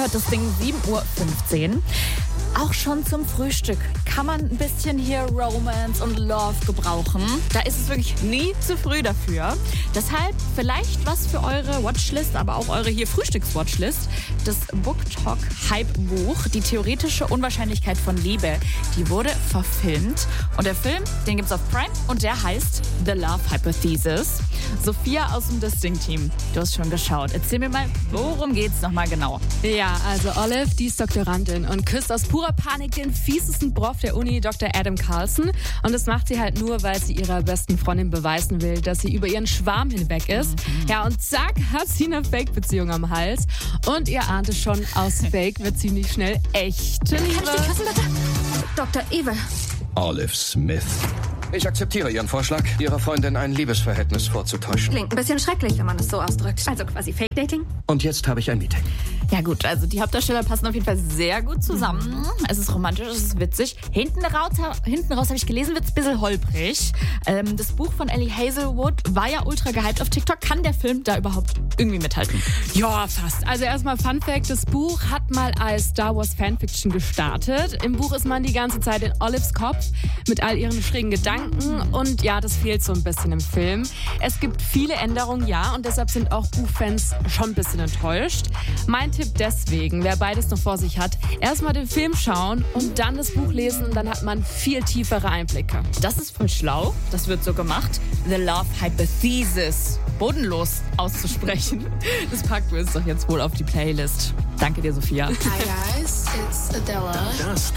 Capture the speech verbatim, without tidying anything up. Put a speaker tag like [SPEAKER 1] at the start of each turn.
[SPEAKER 1] hört das Ding sieben Uhr fünfzehn. Auch schon zum Frühstück kann man ein bisschen hier Romance und Love gebrauchen. Da ist es wirklich nie zu früh dafür. Deshalb vielleicht was für eure Watchlist, aber auch eure hier Frühstücks-Watchlist. Das BookTok Hype-Buch, die theoretische Unwahrscheinlichkeit von Liebe, die wurde verfilmt. Und der Film, den gibt's auf Prime und der heißt The Love Hypothesis. Sophia aus dem Distinct-Team, du hast schon geschaut. Erzähl mir mal, worum geht's nochmal genau?
[SPEAKER 2] Ja, also Olive, die ist Doktorandin und küsst aus purer Panik den fiesesten Prof der Uni, Doktor Adam Carlson. Und das macht sie halt nur, weil sie ihrer besten Freundin beweisen will, dass sie über ihren Schwarm hinweg ist. Mhm. Ja, und zack, hat sie eine Fake-Beziehung am Hals. Und ihr ahnt es schon, aus Fake wird ziemlich schnell echte Liebe.
[SPEAKER 3] Kann ich dich küssen, bitte? Doktor Evil.
[SPEAKER 4] Olive Smith. Ich akzeptiere Ihren Vorschlag, Ihrer Freundin ein Liebesverhältnis vorzutäuschen.
[SPEAKER 3] Klingt ein bisschen schrecklich, wenn man es so ausdrückt. Also quasi Fake-Dating.
[SPEAKER 4] Und jetzt habe ich ein Meeting.
[SPEAKER 1] Ja gut, also die Hauptdarsteller passen auf jeden Fall sehr gut zusammen. Mhm. Es ist romantisch, es ist witzig. Hinten raus, hinten raus habe ich gelesen, wird es ein bisschen holprig. Ähm, das Buch von Ellie Hazelwood war ja ultra gehypt auf TikTok. Kann der Film da überhaupt irgendwie mithalten?
[SPEAKER 2] Ja, fast. Also erstmal Fun Fact, das Buch hat mal als Star Wars Fanfiction gestartet. Im Buch ist man die ganze Zeit in Olives Kopf mit all ihren schrägen Gedanken und ja, das fehlt so ein bisschen im Film. Es gibt viele Änderungen, ja, und deshalb sind auch Buchfans schon ein bisschen enttäuscht. Mein Tipp deswegen, wer beides noch vor sich hat, erstmal den Film schauen und dann das Buch lesen, dann hat man viel tiefere Einblicke.
[SPEAKER 1] Das ist voll schlau, das wird so gemacht. The Love Hypothesis, bodenlos auszusprechen. Das packen wir uns doch jetzt wohl auf die Playlist. Danke dir, Sophia.
[SPEAKER 5] Hi guys, it's Adela.